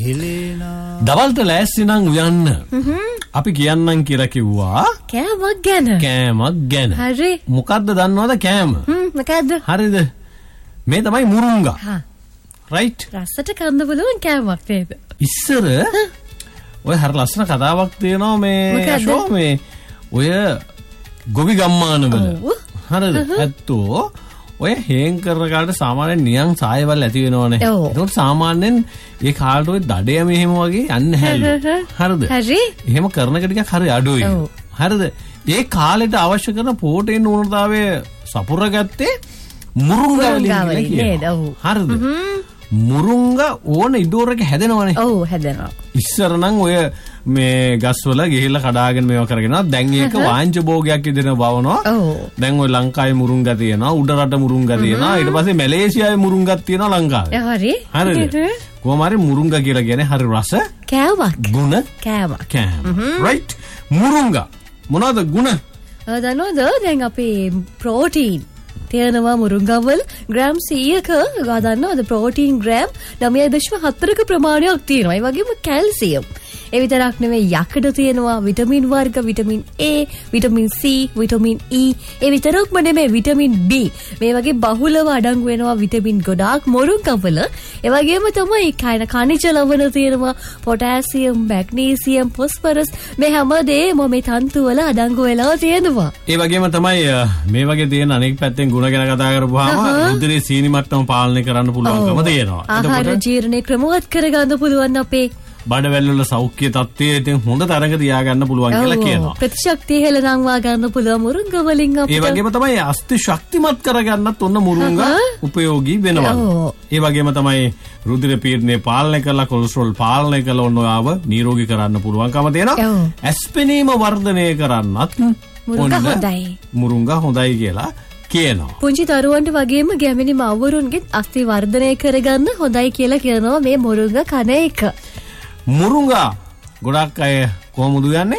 දවල්ට ලෑස්ති නම් උයන්න. අපි කියන්නම් කියලා කිව්වා කෑමක් ගැන. හරි. මොකද්ද දන්නවද කෑම? මොකද්ද? හරිද? මේ තමයි මුරුංගා. රයිට්. රසට කන්න බලුවන් කෑමක් නේද? ඉස්සර ඔය හර ලස්සන කතාවක් තියෙනවා මේ ෂෝ මේ ඔය ගොවි ගම්මානවල. හරිද? ඇත්තෝ ඔය හේන් කරන කාලේ සාමාන්‍යයෙන් නියං සායවල ඇති වෙනවනේ. ඒකට සාමාන්‍යයෙන් ඒ කාලේ ඔය දඩය මෙහෙම වගේ යන්නේ හැලු. හරිද? හරි. එහෙම කරන එක ටිකක් හරි අඩුයි. හරිද? ඒ කාලෙට අවශ්‍ය කරන ප්‍රෝටීන් උණුතාවය සපුරගත්තේ මුරුංගා වලින් නේද? හරිද? මුරුංගා ඕන ඉදෝරක හැදෙනවනේ. ඔව් හැදෙනවා. ඉස්සර නම් ඔය මේ ගස්වල ගිහිල්ලා කඩාගෙන මේවා කරගෙනවා. දැන් ඒක වාංච භෝගයක් ඉදෙන බවනවා. දැන් ඔය ලංකාවේ මුරුංගා තියෙනවා, උඩ රට මුරුංගා තියෙනවා, ඊට පස්සේ මැලේසියාවේ මුරුංගාක් තියෙනවා ලංකාවේ. හරි. හරිද? කොහොම හරි මුරුංගා කියලා කියන්නේ හරි රස කෑමක්. ගුණ කෑමක්. රයිට්. මුරුංගා මොනවද ගුණ? දන්නවද දැන් අපේ ප්‍රෝටීන් තියෙනවා මුරුංගාවල ග්‍රෑම් 100ක ගන්නවද ප්‍රෝටීන් ග්‍රෑම් 9.4ක ප්‍රමාණයක් තියෙනවා. ඒ වගේම කැල්සියම්. ඒ විතරක් නෙවෙයි යකඩ තියෙනවා, විටමින් වර්ග, vitamin A, vitamin C, vitamin E. ඒ විතරක්ම නෙමෙයි විටමින් B. මේ වගේ බහුලව අඩංගු වෙනවා විටමින් ගොඩාක් මුරුංගාවල. ඒ වගේම තමයි khනිජ ලවණ තියෙනවා, පොටෑසියම්, මැග්නීසියම්, ෆොස්ෆරස් මේ හැමදේම මේ තන්තු වල අඩංගු වෙලා තියෙනවා. ඒ වගේම තමයි මේ වගේ තියෙන අනෙක් පැත්තෙන් ගුණ ගැන කතා කරපුවාම රුධිරයේ සීනි මට්ටම පාලනය කරන්න පුළුවන්කම තියෙනවා. ආහාර ජීර්ණය ක්‍රමවත් කරගන්න පුළුවන් අපේ බඩවැල් වල සෞඛ්‍ය තත්ත්වය ඉතින් හොඳ තරඟ තියාගන්න පුළුවන් කියලා කියනවා. ප්‍රතිශක්තිය හෙළනම්වා ගන්න පුළුවන් මුරුංගා වලින් අපිට. ඒ වගේම තමයි අස්ථි ශක්තිමත් කරගන්නත් ඔන්න මුරුංගා උපයෝගී වෙනවා. ඒ වගේම තමයි රුධිර පීඩනය පාලනය කරලා කොලෙස්ටරෝල් පාලනය කරලා ඔන්න ආව නිරෝගී කරන්න පුළුවන්කම තියෙනවා. ඇස්පෙනීම වර්ධනය කරන්නත් මුරුංගා හොඳයි කියලා කියනවා. පුංචි දරුවන්ට වගේම ගැමිණි මව්වරුන්ගේ අස්ථි වර්ධනය කරගන්න හොඳයි කියලා කියනවා මේ මුරුංගා කන එක. මුරුංගා ගොඩක් අය කොහොමද යන්නේ?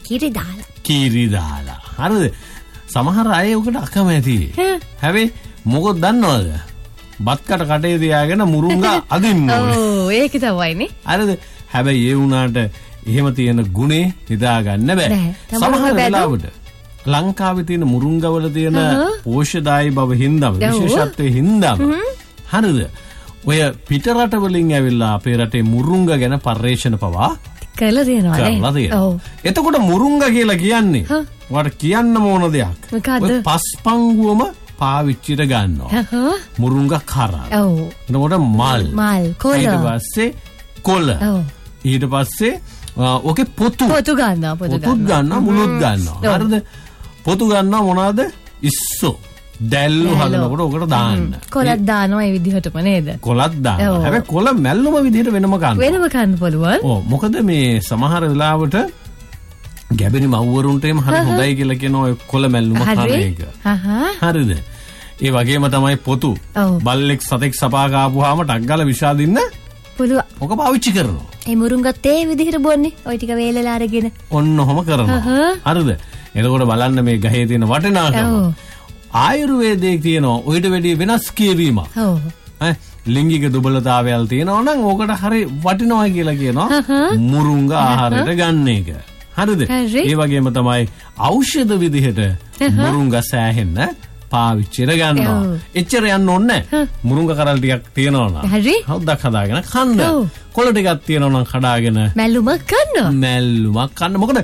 කීරි දාලා. හරිද? සමහර අය උකට අකමැති. හැබැයි මොකද දන්නවද? බත්කට කටේ තියාගෙන මුරුංගා අදින්න ඕනේ. ඔව් ඒක තමයිනේ. හරිද? හැබැයි ඒ වුණාට එහෙම තියෙන ගුණේ නිදා ගන්න බෑ. සමහර වෙලාවට ලංකාවේ තියෙන මුරුංගාවල තියෙන පෝෂ්‍යදායී බව හින්දාම විශේෂත්වයේ හින්දාම හරිද? ඔය පිටරට වලින් ඇවිල්ලා අපේ රටේ මුරුංගා ගැන පර්යේෂණ පවා කරලා තියෙනවා. එතකොට මුරුංගා කියලා කියන්නේ ඔයාලට කියන්න ඕන දෙයක්. ඔය පස්පංගුවම පාවිච්චිට ගන්නවා. මුරුංගා කරා. එතකොට මල්. කොළ. ඊට පස්සේ කොළ. ඊට පස්සේ ඕකේ පොතු ගන්නවා. පොතු ගන්නවා, මුලුත් ගන්නවා. හරිද? පොතු ගන්නවා මොනවාද? ඉස්සෝ. දැල්ලු හදනකොට ඔකට දාන්න. කොලත් දානවා ඒ විදිහටම නේද? කොලත් දානවා. හැබැයි කොල මැල්ලුම විදිහට වෙනම ගන්න. වෙනම ගන්න පුළුවන්. ඔව් මොකද මේ සමහර වෙලාවට ගැබිනි මව්වරුන්ට එම හරි හොඳයි කියලා කියන ඔය කොල මැල්ලුම කන එක. හරිද? ඒ වගේම තමයි පොතු. බල්ලෙක් සතෙක් සපා කාපුවාම ටක් ගාලා විෂාදින්න පුළුවන්. ඔක පාවිච්චි කරනවා. ඒ මුරුංගත් ඒ විදිහට බොන්නේ. ඔය ටික වේලලා අරගෙන. ඔන්න ඔහම කරනවා. හරිද? එතකොට බලන්න මේ ගහේ තියෙන වටිනාකම. ආයුර්වේදයේ තියෙනවා ඔයිට වැඩි වෙනස් කියවීමක්. ලිංගික දුබලතාවයල් තියෙනවා නම් ඕකට හරි වටිනවා කියලා කියනවා මුරුංගා ආහාරයට ගන්න එක. හරිද? ඒ වගේම තමයි ඖෂධ විදිහට මුරුංගා සෑහෙන්න පාවිච්චිට ගන්නවා. එච්චර යන්න ඕනේ නැහැ. මුරුංගා කරල් ටිකක් තියෙනවා නම් හොද්දක් හදාගෙන කන්න. කොළ ටිකක් තියෙනවා නම් කඩාගෙන මැල්ලුමක් කන්න. මොකද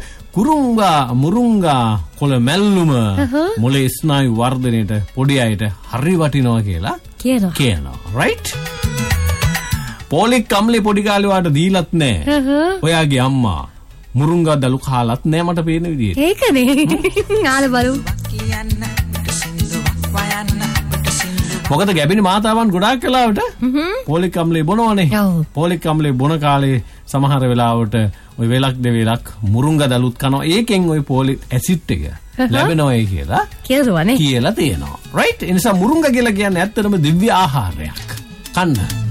මුරුංගා කොළ මැල්ලුම මොලේ ස්නායු වර්ධනයට පොඩි අයට හරි වටිනවා කියලා කියනවා. රයිට්? පොලික් අම්ලේ පොඩි කාලේ වාට දීලත් නැහැ. ඔයාගේ අම්මා මුරුංගා දලු කාලත් නැහැ මට පේන විදියට. ඒකනේ. ආල බලමු. මොකද ගැබිනි මාතාවන් ගොඩාක් වෙලාවට පොලික් අම්ලේ බොනවනේ. පොලික් අම්ලේ බොන කාලේ සමහර වෙලාවට ඔය වෙලක් දෙවෙලක් මුරුංගා දලුත් කනවා. ඒකෙන් ඔය පොලික් ඇසිඩ් එක ලැබෙනවා කියලා කියලා තියෙනවා. රයිට්? ඒ නිසා මුරුංගා කියලා කියන්නේ ඇත්තටම දිව්‍ය ආහාරයක්. කන්න.